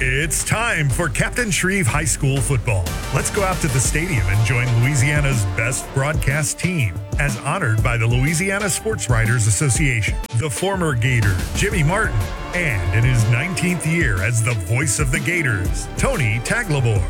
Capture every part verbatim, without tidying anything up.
It's time for Captain Shreve High School football. Let's go out to the stadium and join Louisiana's best broadcast team, as honored by the Louisiana Sports Writers Association. The former Gator, Jimmy Martin, and in his nineteenth year as the voice of the Gators, Tony Taglabor.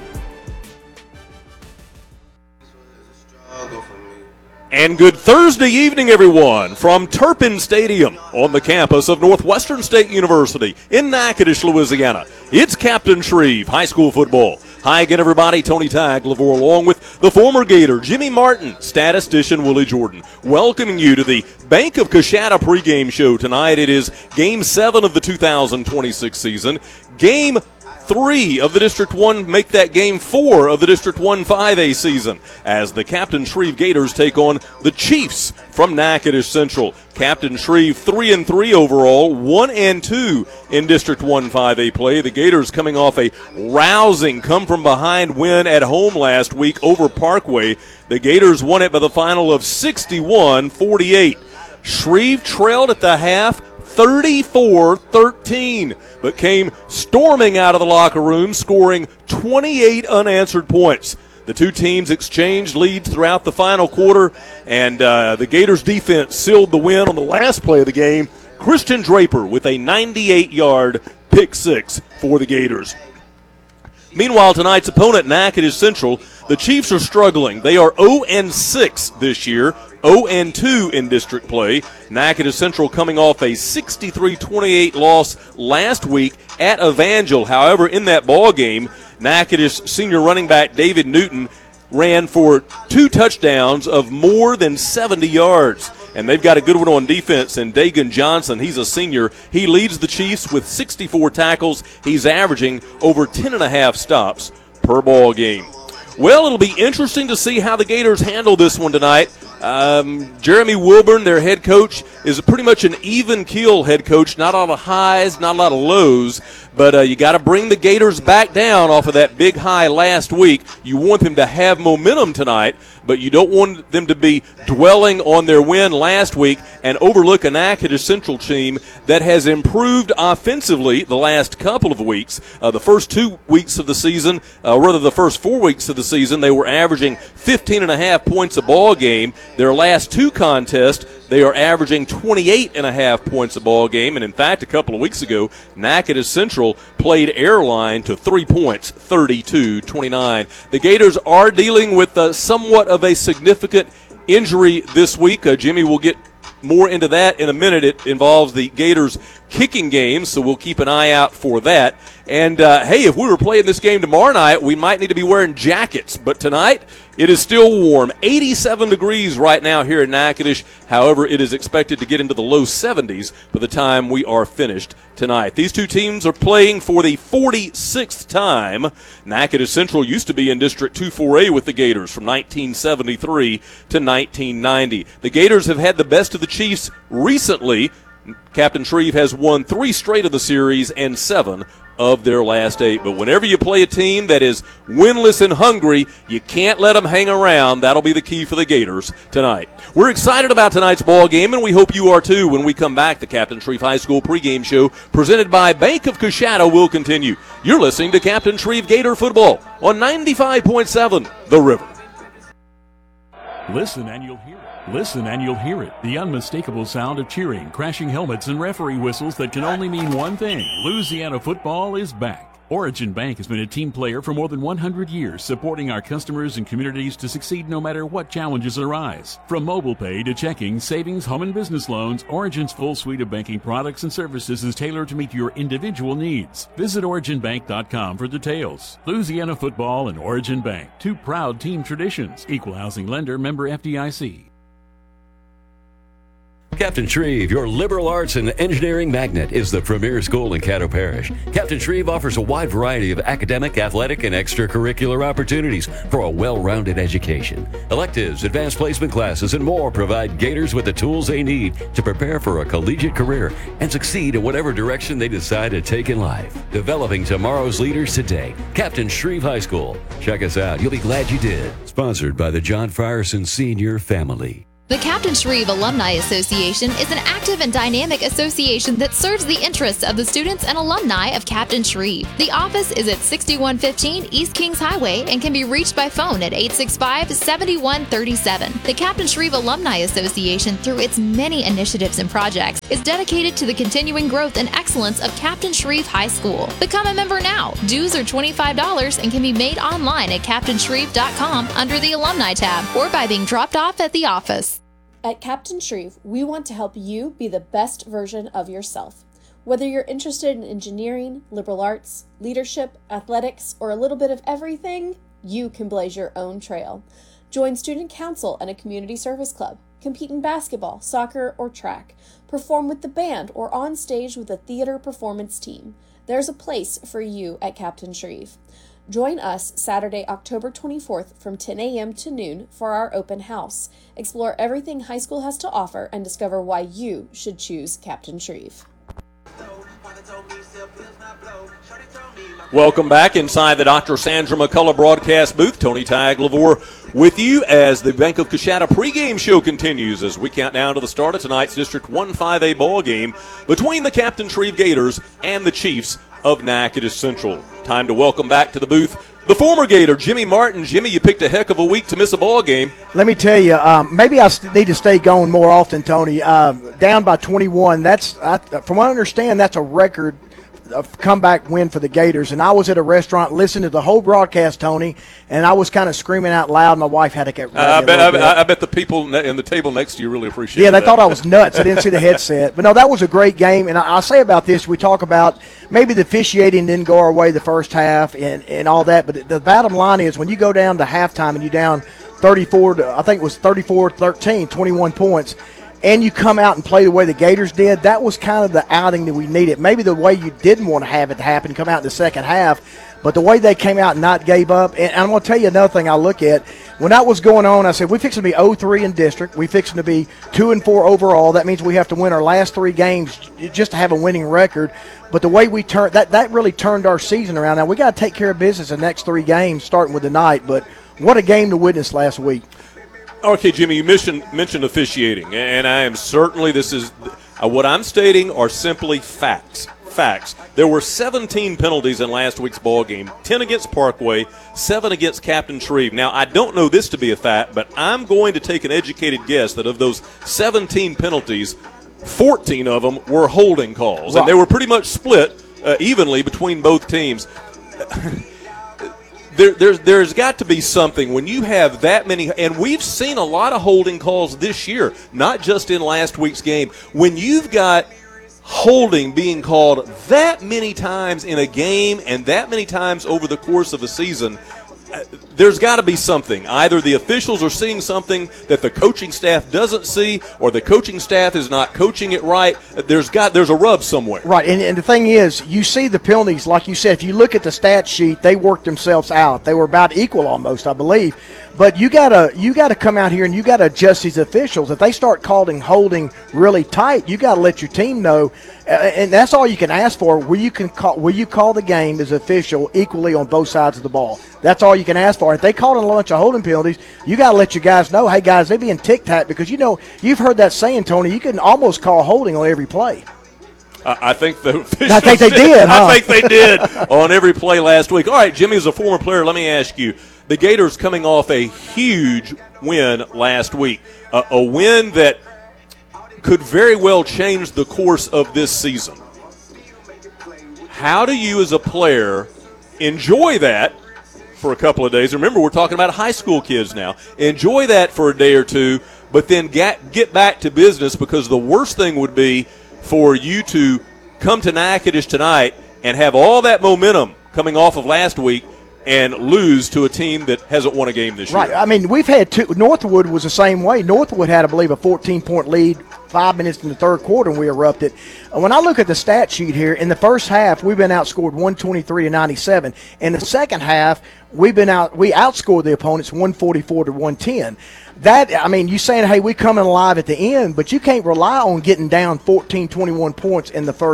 And good Thursday evening, everyone, from Turpin Stadium on the campus of Northwestern State University in Natchitoches, Louisiana. It's Captain Shreve High School football. Hi again, everybody. Tony Taglabor along with the former Gator, Jimmy Martin, statistician Willie Jordan, welcoming you to the Bank of Coshada pregame show tonight. It is Game seven of the two thousand twenty-six season. Game three of the District one make that Game four of the District one five A season as the Captain Shreve Gators take on the Chiefs from Natchitoches Central. Captain Shreve three and three overall, one and two in District one five A play. The Gators coming off a rousing come-from-behind win at home last week over Parkway. The Gators won it by the final of sixty-one forty-eight. Shreve trailed at the half thirty-four thirteen, but came storming out of the locker room, scoring twenty-eight unanswered points. The two teams exchanged leads throughout the final quarter, and uh, the Gators defense sealed the win on the last play of the game. Christian Draper with a ninety-eight yard pick six for the Gators. Meanwhile, tonight's opponent, Natchitoches Central, the Chiefs are struggling. They are oh and six this year, oh and two in district play. Natchitoches Central coming off a sixty-three twenty-eight loss last week at Evangel. However, in that ball game, Natchitoches senior running back David Newton ran for two touchdowns of more than seventy yards. And they've got a good one on defense in Dagan Johnson. He's a senior. He leads the Chiefs with sixty-four tackles. He's averaging over ten and a half stops per ball game. Well, it'll be interesting to see how the Gators handle this one tonight. Um, Jeremy Wilburn, their head coach, is pretty much an even-keel head coach. Not a lot of highs, not a lot of lows. But uh, you got to bring the Gators back down off of that big high last week. You want them to have momentum tonight, but you don't want them to be dwelling on their win last week and overlook a Natchitoches Central team that has improved offensively the last couple of weeks. Uh, the first two weeks of the season, uh, rather the first four weeks of the season, they were averaging fifteen and a half points a ball game. Their last two contests, they are averaging twenty-eight and a half points a ball game. And in fact, a couple of weeks ago, Natchitoches Central played Airline to three points, thirty-two twenty-nine. The Gators are dealing with uh, somewhat of a significant injury this week. Uh, Jimmy will get more into that in a minute. It involves the Gators kicking game, so we'll keep an eye out for that. And, uh, hey, if we were playing this game tomorrow night, we might need to be wearing jackets. But tonight, it is still warm. eighty-seven degrees right now here in Natchitoches. However, it is expected to get into the low seventies by the time we are finished tonight. These two teams are playing for the forty-sixth time. Natchitoches Central used to be in District two four A with the Gators from nineteen seventy-three to nineteen ninety. The Gators have had the best of the Chiefs recently. Captain Shreve has won three straight of the series and seven of their last eight. But whenever you play a team that is winless and hungry, you can't let them hang around. That'll be the key for the Gators tonight. We're excited about tonight's ball game, and we hope you are too when we come back. The Captain Shreve High School pregame show presented by Bank of Coshada will continue. You're listening to Captain Shreve Gator football on ninety-five point seven The River. Listen and you'll hear it. Listen and you'll hear it. The unmistakable sound of cheering, crashing helmets, and referee whistles that can only mean one thing. Louisiana football is back. Origin Bank has been a team player for more than one hundred years, supporting our customers and communities to succeed no matter what challenges arise. From mobile pay to checking, savings, home and business loans, Origin's full suite of banking products and services is tailored to meet your individual needs. Visit origin bank dot com for details. Louisiana football and Origin Bank, two proud team traditions. Equal housing lender, member F D I C. Captain Shreve, your liberal arts and engineering magnet, is the premier school in Caddo Parish. Captain Shreve offers a wide variety of academic, athletic, and extracurricular opportunities for a well-rounded education. Electives, advanced placement classes, and more provide Gators with the tools they need to prepare for a collegiate career and succeed in whatever direction they decide to take in life. Developing tomorrow's leaders today. Captain Shreve High School. Check us out. You'll be glad you did. Sponsored by the John Frierson Senior Family. The Captain Shreve Alumni Association is an active and dynamic association that serves the interests of the students and alumni of Captain Shreve. The office is at sixty-one fifteen East Kings Highway and can be reached by phone at eight six five, seven one three seven. The Captain Shreve Alumni Association, through its many initiatives and projects, is dedicated to the continuing growth and excellence of Captain Shreve High School. Become a member now. Dues are twenty-five dollars and can be made online at captain shreve dot com under the Alumni tab or by being dropped off at the office. At Captain Shreve, we want to help you be the best version of yourself. Whether you're interested in engineering, liberal arts, leadership, athletics, or a little bit of everything, you can blaze your own trail. Join student council and a community service club. Compete in basketball, soccer, or track. Perform with the band or on stage with a theater performance team. There's a place for you at Captain Shreve. Join us Saturday, October twenty-fourth from ten a.m. to noon for our open house. Explore everything high school has to offer and discover why you should choose Captain Shreve. Welcome back inside the Doctor Sandra McCullough broadcast booth. Tony Tagliavore with you as the Bank of Coshada pregame show continues as we count down to the start of tonight's District one five A ball game between the Captain Shreve Gators and the Chiefs of Natchitoches Central. Time to welcome back to the booth the former Gator, Jimmy Martin. Jimmy, you picked a heck of a week to miss a ball game. Let me tell you, um, maybe I need to stay going more often, Tony. Uh, down by twenty-one, that's I, from what I understand, that's a record a comeback win for the Gators. And I was at a restaurant listening to the whole broadcast, Tony, and I was kind of screaming out loud. My wife had to get ready. Uh, I, bet, I, bet, I bet the people in the table next to you really appreciate it. Yeah, they that. thought I was nuts. I didn't see the headset. But, no, that was a great game. And I, I'll say about this, we talk about maybe the officiating didn't go our way the first half and, and all that. But the bottom line is when you go down to halftime and you're down thirty-four to, I think it was thirty-four thirteen, twenty-one points, and you come out and play the way the Gators did, that was kind of the outing that we needed. Maybe the way you didn't want to have it happen, come out in the second half, but the way they came out and not gave up. And I'm going to tell you another thing I look at. When that was going on, I said, we fixing to be oh three in district. We fixing to be two and four overall. That means we have to win our last three games just to have a winning record. But the way we turned, that, that really turned our season around. Now, we got to take care of business the next three games, starting with tonight. But what a game to witness last week. Okay, Jimmy, you mentioned, mentioned officiating, and I am certainly, this is, uh, what I'm stating are simply facts. Facts. There were seventeen penalties in last week's ball game, ten against Parkway, seven against Captain Shreve. Now, I don't know this to be a fact, but I'm going to take an educated guess that of those seventeen penalties, fourteen of them were holding calls, right. And they were pretty much split uh, evenly between both teams. There, there's, there's got to be something when you have that many, and we've seen a lot of holding calls this year, not just in last week's game. When you've got holding being called that many times in a game and that many times over the course of a season, there's got to be something. Either the officials are seeing something that the coaching staff doesn't see, or the coaching staff is not coaching it right. There's got there's a rub somewhere. Right, and, and the thing is, you see the penalties, like you said, if you look at the stat sheet, they worked themselves out. They were about equal almost, I believe. But you gotta you gotta come out here and you gotta adjust these officials. If they start calling holding really tight, you gotta let your team know, uh, and that's all you can ask for. Where you can call, where you call the game as official equally on both sides of the ball. That's all you can ask for. If they call a bunch of holding penalties, you gotta let your guys know, hey guys, they're being tic-tac, because you know you've heard that saying, Tony. You can almost call holding on every play. I think the officials I think they did. Huh? I think they did on every play last week. All right, Jimmy, as a former player, let me ask you: the Gators coming off a huge win last week, uh, a win that could very well change the course of this season. How do you, as a player, enjoy that for a couple of days? Remember, we're talking about high school kids now. Enjoy that for a day or two, but then get get back to business, because the worst thing would be for you to come to Natchitoches tonight and have all that momentum coming off of last week and lose to a team that hasn't won a game this right. year. Right. I mean, we've had two. Northwood was the same way. Northwood had, I believe, a fourteen-point lead five minutes in the third quarter, and we erupted. When I look at the stat sheet here, in the first half, we've been outscored one twenty-three to ninety-seven. In the second half, we've been out. We outscored the opponents one forty-four to one ten. That, I mean, you saying, hey, we coming alive at the end, but you can't rely on getting down fourteen, twenty-one points in the first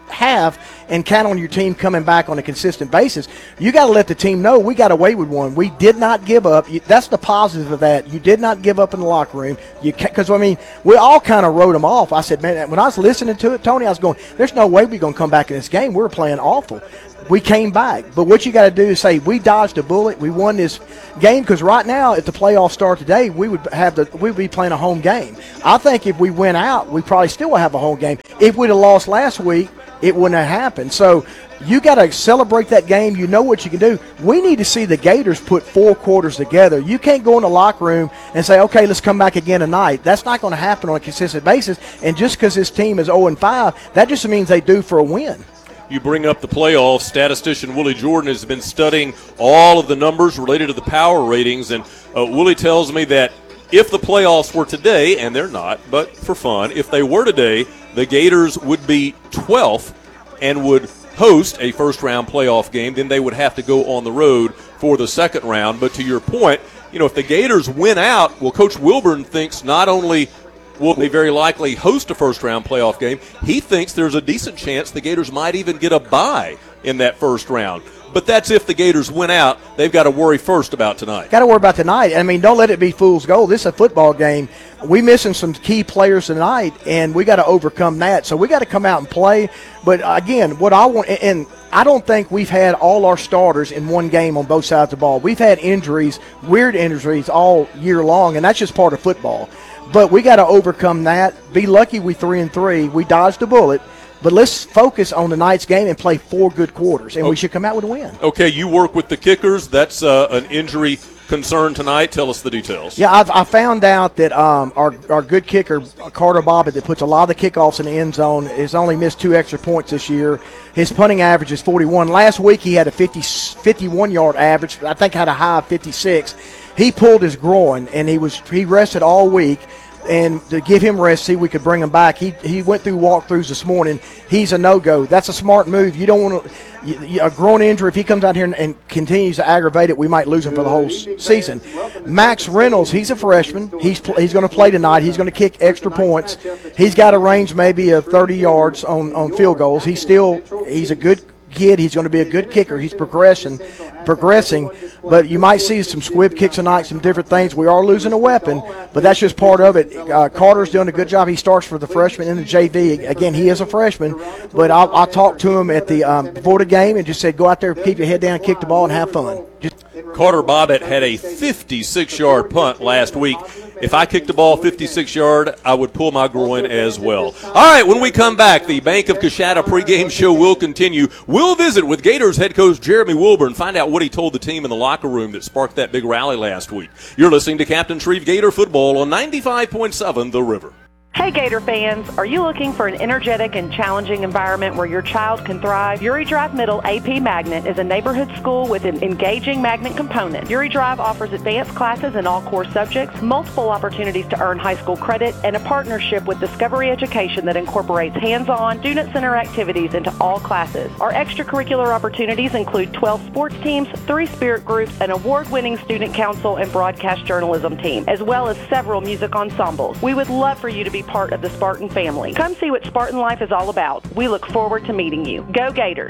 have and count on your team coming back on a consistent basis. You got to let the team know we got away with one. We did not give up. You, that's the positive of that. You did not give up in the locker room. You because I mean, we all kind of wrote them off. I said, man, when I was listening to it, Tony, I was going, there's no way we're going to come back in this game. We were playing awful. We came back. But what you got to do is say, we dodged a bullet. We won this game because right now, if the playoffs start today, we would have the we would be playing a home game. I think if we went out, we probably still would have a home game. If we'd have lost last week, it wouldn't have happened. So you got to celebrate that game. You know what you can do. We need to see the Gators put four quarters together. You can't go in the locker room and say, okay, let's come back again tonight. That's not going to happen on a consistent basis. And just because this team is oh and five, that just means they due for a win. You bring up the playoffs. Statistician Willie Jordan has been studying all of the numbers related to the power ratings, and uh, Willie tells me that if the playoffs were today, and they're not, but for fun, if they were today, the Gators would be twelfth and would host a first-round playoff game. Then they would have to go on the road for the second round. But to your point, you know, if the Gators win out, well, Coach Wilburn thinks not only will they very likely host a first-round playoff game, he thinks there's a decent chance the Gators might even get a bye in that first round. But that's if the Gators win out. They've got to worry first about tonight. Got to worry about tonight. I mean, don't let it be fool's gold. This is a football game. We missing some key players tonight, and we got to overcome that. So we got to come out and play. But, again, what I want – and I don't think we've had all our starters in one game on both sides of the ball. We've had injuries, weird injuries all year long, and that's just part of football. But we got to overcome that. Be lucky we three and three. We dodged a bullet. But let's focus on tonight's game and play four good quarters, and okay. we should come out with a win. Okay, you work with the kickers. That's uh, an injury concern tonight. Tell us the details. Yeah, I've, I found out that um, our our good kicker, Carter Bobbitt, that puts a lot of the kickoffs in the end zone, has only missed two extra points this year. His punting average is forty-one. Last week he had a fifty, fifty-one-yard average. I think had a high of fifty-six. He pulled his groin, and he was he rested all week. And to give him rest, see we could bring him back. He he went through walkthroughs this morning. He's a no-go. That's a smart move. You don't want to – a groin injury, if he comes out here and, and continues to aggravate it, we might lose him for the whole season. Max Reynolds, he's a freshman. He's he's going to play tonight. He's going to kick extra points. He's got a range maybe of thirty yards on, on field goals. He's still – he's a good – kid. He's going to be a good kicker. He's progression, progressing, but you might see some squib kicks tonight, some different things. We are losing a weapon, but that's just part of it. Uh, Carter's doing a good job. He starts for the freshman in the J V. Again, he is a freshman, but I, I talked to him at the um, before the game and just said, go out there, keep your head down, kick the ball, and have fun. Just Carter Bobbitt had a fifty-six-yard punt last week. If I kicked the ball fifty-six yard, I would pull my groin as well. All right, when we come back, the Bank of Coshada pregame show will continue. We'll visit with Gators head coach Jeremy Wilburn, find out what he told the team in the locker room that sparked that big rally last week. You're listening to Captain Shreve Gator Football on ninety-five point seven The River. Hey Gator fans, are you looking for an energetic and challenging environment where your child can thrive? Uri Drive Middle A P Magnet is a neighborhood school with an engaging magnet component. Uri Drive offers advanced classes in all core subjects, multiple opportunities to earn high school credit, and a partnership with Discovery Education that incorporates hands-on, student-centered activities into all classes. Our extracurricular opportunities include twelve sports teams, three spirit groups, an award-winning student council and broadcast journalism team, as well as several music ensembles. We would love for you to be part of the Spartan family. Come see what Spartan life is all about. We look forward to meeting you. Go Gators!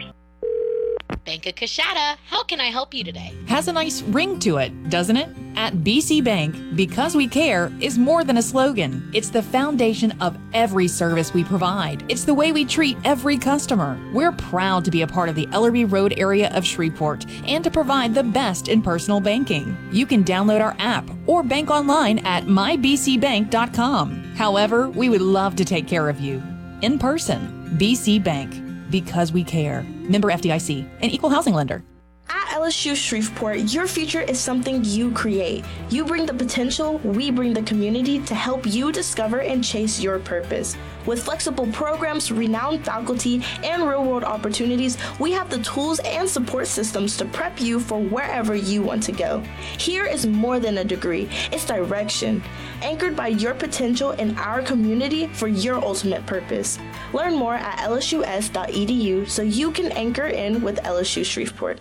Bank of Coshada, how can I help you today? Has a nice ring to it, doesn't it? At B C Bank, because we care is more than a slogan. It's the foundation of every service we provide. It's the way we treat every customer. We're proud to be a part of the Ellerby Road area of Shreveport and to provide the best in personal banking. You can download our app or bank online at my b c bank dot com. However, we would love to take care of you in person. B C Bank, because we care. Member F D I C, an equal housing lender. At L S U Shreveport, your future is something you create. You bring the potential, we bring the community to help you discover and chase your purpose. With flexible programs, renowned faculty, and real-world opportunities, we have the tools and support systems to prep you for wherever you want to go. Here is more than a degree, it's direction, anchored by your potential in our community for your ultimate purpose. Learn more at l s u s dot e d u so you can anchor in with L S U Shreveport.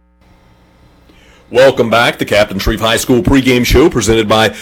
Welcome back. The Captain Shreve High School pregame show presented by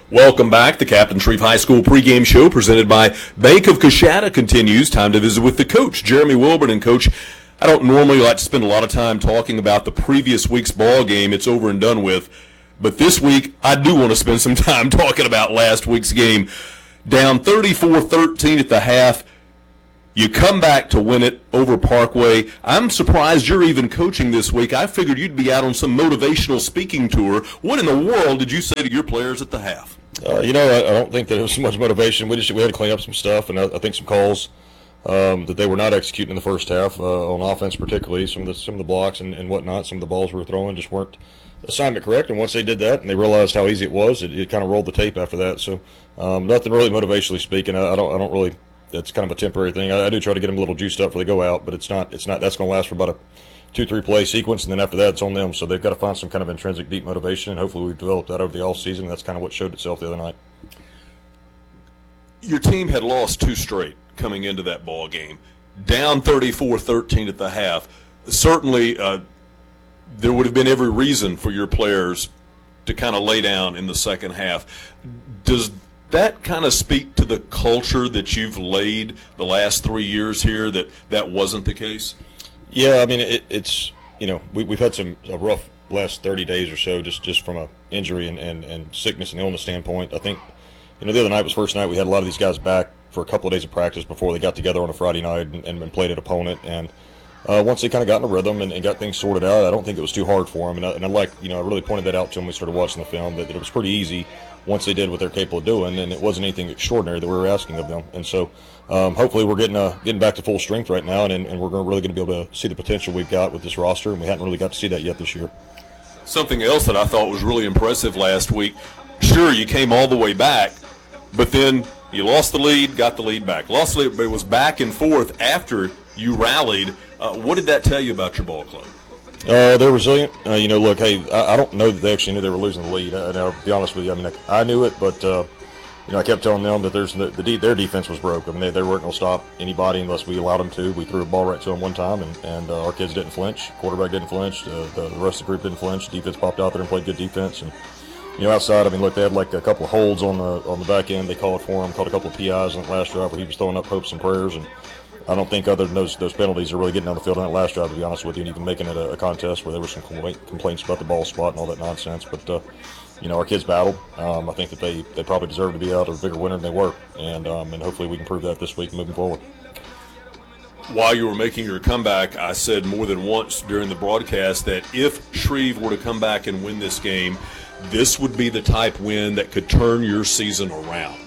Welcome back. The Captain Shreve High School pregame show presented by Bank of Coshada continues. Time to visit with the coach, Jeremy Wilburn. And, Coach, I don't normally like to spend a lot of time talking about the previous week's ball game. It's over and done with. But this week, I do want to spend some time talking about last week's game. Down thirty-four thirteen at the half. You come back to win it over Parkway. I'm surprised you're even coaching this week. I figured you'd be out on some motivational speaking tour. What in the world did you say to your players at the half? Uh, you know, I, I don't think that it was so much motivation. We just we had to clean up some stuff, and I, I think some calls um, that they were not executing in the first half uh, on offense, particularly some of the some of the blocks and, and whatnot. Some of the balls we were throwing just weren't assignment correct. And once they did that, and they realized how easy it was, it, it kind of rolled the tape after that. So um, nothing really motivationally speaking. I, I don't I don't really. That's kind of a temporary thing. I, I do try to get them a little juiced up before they go out, but it's not. It's not. That's going to last for about a two, three play sequence, and then after that, it's on them. So they've got to find some kind of intrinsic deep motivation, and hopefully we've developed that over the off season. That's kind of what showed itself the other night. Your team had lost two straight coming into that ball game, down thirty-four thirteen at the half. Certainly, uh, there would have been every reason for your players to kind of lay down in the second half. Does that kind of speak to the culture that you've laid the last three years here, that that wasn't the case? Yeah, I mean, it, it's, you know, we, we've had some a rough last thirty days or so just, just from a injury and, and, and sickness and illness standpoint. I think, you know, the other night was first night. We had a lot of these guys back for a couple of days of practice before they got together on a Friday night and, and played an opponent. And uh, once they kind of got in a rhythm and, and got things sorted out, I don't think it was too hard for them. And I, and I like, you know, I really pointed that out to them when we started watching the film, that, that it was pretty easy once they did what they're capable of doing, and it wasn't anything extraordinary that we were asking of them. And so um, hopefully we're getting uh, getting back to full strength right now, and, and we're really going to be able to see the potential we've got with this roster, and we hadn't really got to see that yet this year. Something else that I thought was really impressive last week, sure, you came all the way back, but then you lost the lead, got the lead back. Lost the lead, but it was back and forth after you rallied. Uh, what did that tell you about your ball club? Uh, they're resilient. Uh, you know, look, hey, I, I don't know that they actually knew they were losing the lead. I, I'll be honest with you. I mean, I, I knew it, but, uh, you know, I kept telling them that there's the, the their defense was broke. I mean, they, they weren't going to stop anybody unless we allowed them to. We threw a ball right to them one time, and, and uh, our kids didn't flinch. Quarterback didn't flinch. Uh, the, the rest of the group didn't flinch. Defense popped out there and played good defense. And, you know, outside, I mean, look, they had like a couple of holds on the on the back end. They called for him, called a couple of P Is on the last drive where he was throwing up hopes and prayers. And I don't think other than those those penalties are really getting on the field on that last drive, to be honest with you, and even making it a, a contest where there were some complaints about the ball spot and all that nonsense. But, uh, you know, our kids battled. Um, I think that they, they probably deserve to be out a bigger winner than they were. And, um, and hopefully we can prove that this week moving forward. While you were making your comeback, I said more than once during the broadcast that if Shreve were to come back and win this game, this would be the type win that could turn your season around.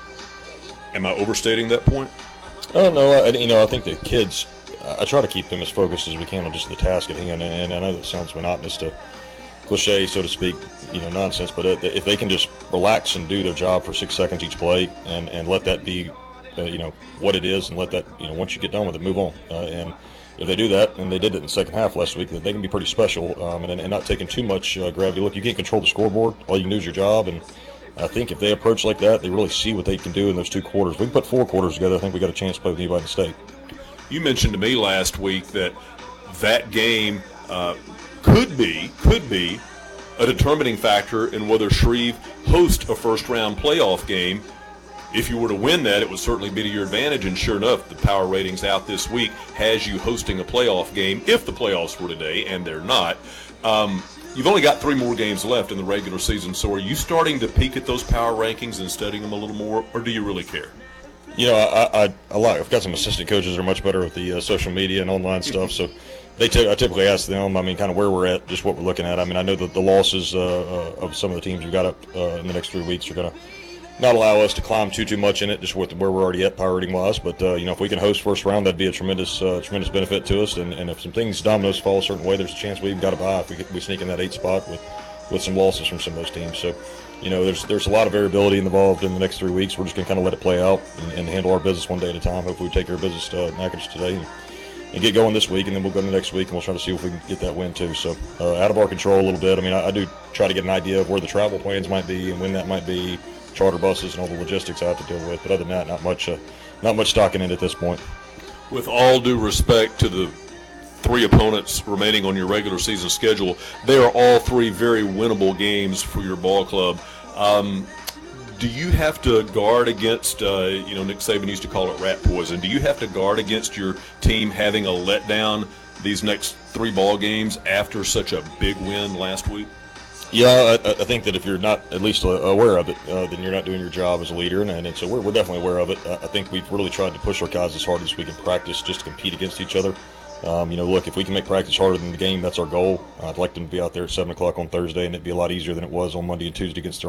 Am I overstating that point? Oh, no, I, you know, I think the kids, I try to keep them as focused as we can on just the task at hand, and I know that sounds monotonous to cliche, so to speak, you know, nonsense, but if they can just relax and do their job for six seconds each play and, and let that be, uh, you know, what it is, and let that, you know, once you get done with it, move on. Uh, and if they do that, and they did it in the second half last week, they can be pretty special um, and, and not taking too much uh, gravity. Look, you can't control the scoreboard. All you can do is your job, and I think if they approach like that, they really see what they can do in those two quarters. If we can put four quarters together, I think we got a chance to play with anybody in the state. You mentioned to me last week that that game uh, could be could be a determining factor in whether Shreve host a first-round playoff game. If you were to win that, it would certainly be to your advantage, and sure enough, the power ratings out this week has you hosting a playoff game if the playoffs were today, and they're not. Um, You've only got three more games left in the regular season, so are you starting to peek at those power rankings and studying them a little more, or do you really care? You know, I, I, I like, I've got some assistant coaches that are much better with the uh, social media and online stuff, so they t- I typically ask them, I mean, kind of where we're at, just what we're looking at. I mean, I know that the losses uh, uh, of some of the teams we've got up uh, in the next three weeks are going to not allow us to climb too, too much in it, just with where we're already at power rating-wise. But, uh, you know, if we can host first round, that'd be a tremendous uh, tremendous benefit to us. And, and if some things, dominoes fall a certain way, there's a chance we've got to buy if we, we sneak in that eight spot with, with some losses from some of those teams. So, you know, there's there's a lot of variability involved in the next three weeks. We're just going to kind of let it play out and, and handle our business one day at a time. Hopefully we take care of business uh, in Natchitoches today and, and get going this week, and then we'll go to the next week, and we'll try to see if we can get that win too. So uh, out of our control a little bit. I mean, I, I do try to get an idea of where the travel plans might be and when that might be, charter buses and all the logistics I have to deal with. But other than that, not much uh, not much stocking in at this point. With all due respect to the three opponents remaining on your regular season schedule, they are all three very winnable games for your ball club. Um, do you have to guard against, uh, you know, Nick Saban used to call it rat poison. Do you have to guard against your team having a letdown these next three ball games after such a big win last week? Yeah, I, I think that if you're not at least aware of it, uh, then you're not doing your job as a leader, and, and so we're, we're definitely aware of it. Uh, I think we've really tried to push our guys as hard as we can practice just to compete against each other. Um, you know, look, if we can make practice harder than the game, that's our goal. I'd like them to be out there at seven o'clock on Thursday, and it'd be a lot easier than it was on Monday and Tuesday against the